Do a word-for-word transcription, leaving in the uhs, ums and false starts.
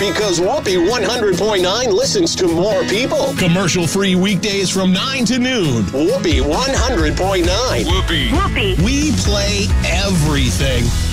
because Whoopee one hundred point nine listens to more people. Commercial-free weekdays from nine to noon. Whoopee one hundred point nine. Whoopee. Whoopee. We play everything.